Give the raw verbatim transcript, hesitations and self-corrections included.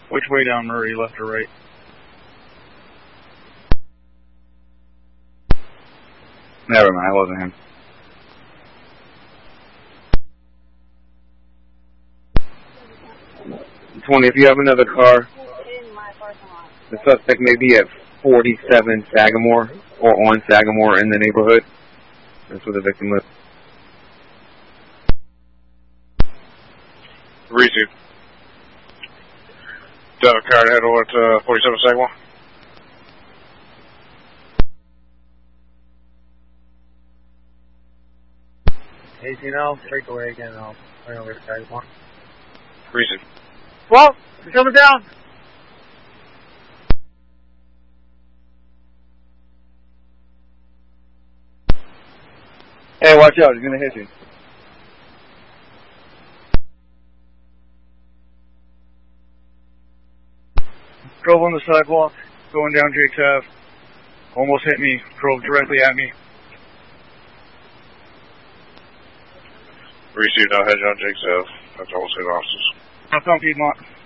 Which way down Murray, left or right? Never mind, it wasn't him. twenty, if you have another car, the suspect may be at forty-seven Sagamore or on Sagamore in the neighborhood. That's where the victim lives. Receive. Do you have a car to head over to forty-seven Sagamore? eighteen L, straight away again, I'll bring over to Sagamore. Receive. Well, we're coming down! Hey, watch out, he's gonna hit you. Drove on the sidewalk, going down Jake's Ave. Almost hit me, drove directly at me. Received, I'll head you on Jake's Ave. That's all we'll say to officers. That's on Piedmont.